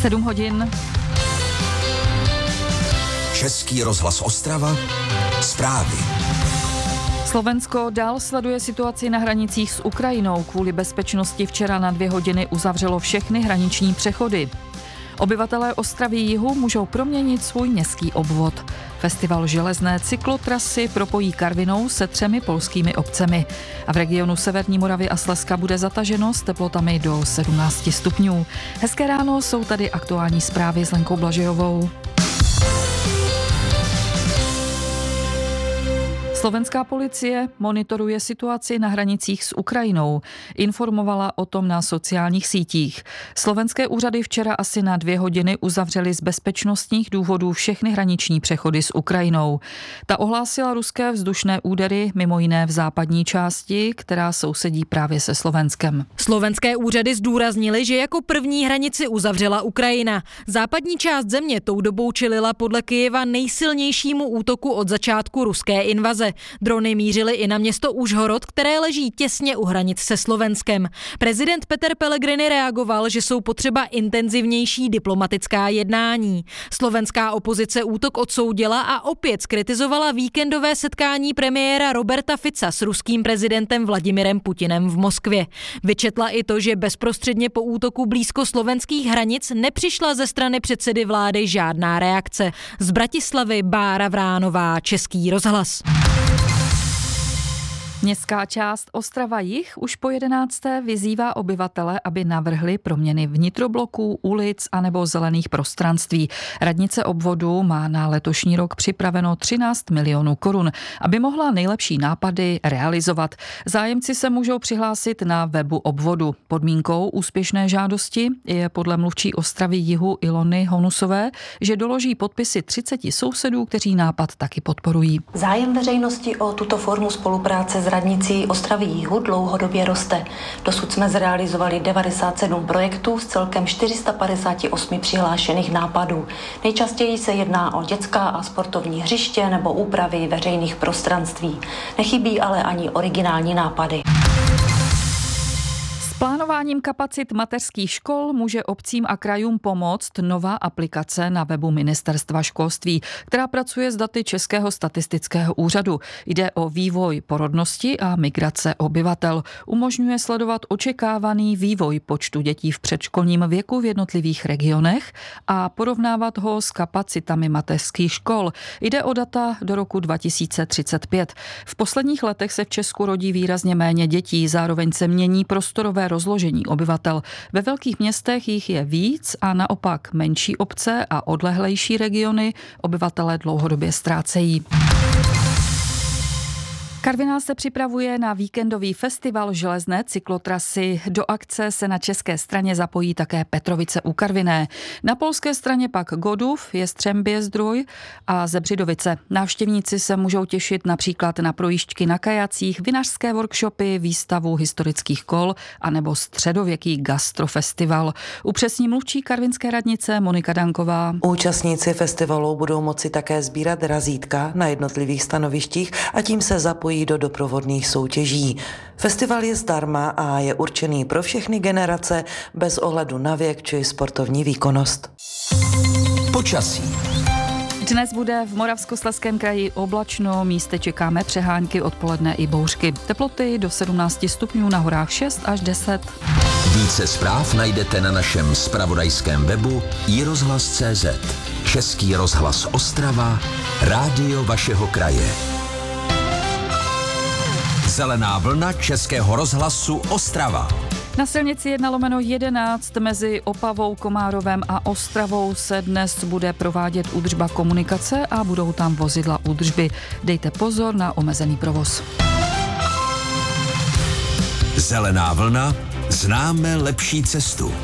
7 hodin. Český rozhlas Ostrava, zprávy. Slovensko dál sleduje situaci na hranicích s Ukrajinou. Kvůli bezpečnosti včera na 2 hodiny uzavřelo všechny hraniční přechody. Obyvatelé Ostravy jihu můžou proměnit svůj městský obvod. Festival železné cyklotrasy propojí Karvinou se 3 polskými obcemi. A v regionu Severní Moravy a Slezska bude zataženo s teplotami do 17 stupňů. Hezké ráno, jsou tady aktuální zprávy s Lenkou Blažejovou. Slovenská policie monitoruje situaci na hranicích s Ukrajinou. Informovala o tom na sociálních sítích. Slovenské úřady včera asi na 2 hodiny uzavřely z bezpečnostních důvodů všechny hraniční přechody s Ukrajinou. Ta ohlásila ruské vzdušné údery, mimo jiné v západní části, která sousedí právě se Slovenskem. Slovenské úřady zdůraznily, že jako první hranici uzavřela Ukrajina. Západní část země tou dobou čelila podle Kyjeva nejsilnějšímu útoku od začátku ruské invaze. Drony mířily i na město Užhorod, které leží těsně u hranic se Slovenskem. Prezident Peter Pellegrini reagoval, že jsou potřeba intenzivnější diplomatická jednání. Slovenská opozice útok odsoudila a opět zkritizovala víkendové setkání premiéra Roberta Fica s ruským prezidentem Vladimirem Putinem v Moskvě. Vyčetla i to, že bezprostředně po útoku blízko slovenských hranic nepřišla ze strany předsedy vlády žádná reakce. Z Bratislavy Bára Vránová, Český rozhlas. Městská část Ostrava jih už po 11. vyzývá obyvatele, aby navrhli proměny vnitrobloků, ulic anebo zelených prostranství. Radnice obvodu má na letošní rok připraveno 13 milionů korun, aby mohla nejlepší nápady realizovat. Zájemci se můžou přihlásit na webu obvodu. Podmínkou úspěšné žádosti je podle mluvčí Ostravy jihu Ilony Honusové, že doloží podpisy 30 sousedů, kteří nápad taky podporují. Zájem veřejnosti o tuto formu spolupráce s radnicí Ostravy jihu dlouhodobě roste. Dosud jsme zrealizovali 97 projektů s celkem 458 přihlášených nápadů. Nejčastěji se jedná o dětská a sportovní hřiště nebo úpravy veřejných prostranství. Nechybí ale ani originální nápady. Plánováním kapacit mateřských škol může obcím a krajům pomoct nová aplikace na webu Ministerstva školství, která pracuje s daty Českého statistického úřadu. Jde o vývoj porodnosti a migrace obyvatel. Umožňuje sledovat očekávaný vývoj počtu dětí v předškolním věku v jednotlivých regionech a porovnávat ho s kapacitami mateřských škol. Jde o data do roku 2035. V posledních letech se v Česku rodí výrazně méně dětí, zároveň se mění prostorové rozložení obyvatel. Ve velkých městech jich je víc a naopak menší obce a odlehlejší regiony obyvatelé dlouhodobě ztrácejí. Karviná se připravuje na víkendový festival železné cyklotrasy. Do akce se na české straně zapojí také Petrovice u Karviné. Na polské straně pak Godův, Jestřembě-Zdrój a Zebřidovice. Návštěvníci se můžou těšit například na projížďky na kajacích, vinařské workshopy, výstavu historických kol anebo středověký gastrofestival. Upřesní mluvčí karvinské radnice Monika Danková. Účastníci festivalu budou moci také sbírat razítka na jednotlivých stanovištích a tím se zapojí do doprovodných soutěží. Festival je zdarma a je určený pro všechny generace bez ohledu na věk či sportovní výkonnost. Počasí. Dnes bude v Moravskoslezském kraji oblačno, místy čekáme přehánky, odpoledne i bouřky. Teploty do 17 stupňů, na horách 6 až 10. Více zpráv najdete na našem zpravodajském webu iRozhlas.cz. Český rozhlas Ostrava, rádio vašeho kraje. Zelená vlna Českého rozhlasu Ostrava. Na silnici 1/11 mezi Opavou, Komárovem a Ostravou se dnes bude provádět údržba komunikace a budou tam vozidla údržby. Dejte pozor na omezený provoz. Zelená vlna, známe lepší cestu.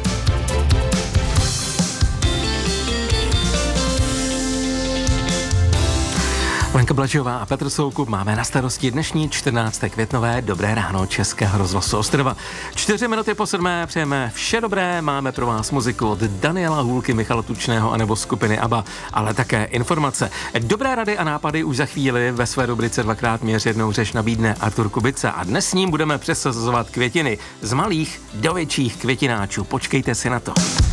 Lenka Blažová a Petr Soukup máme na starosti dnešní 14. květnové Dobré ráno Českého rozhlasu Ostrava. 4 minuty po 7 přejeme vše dobré, máme pro vás muziku od Daniela Hůlky, Michala Tučného anebo skupiny ABBA, ale také informace. Dobré rady a nápady už za chvíli ve své rubrice Dvakrát měř jednou řeš nabídne Artur Kubica a dnes s ním budeme přesazovat květiny z malých do větších květináčů. Počkejte si na to.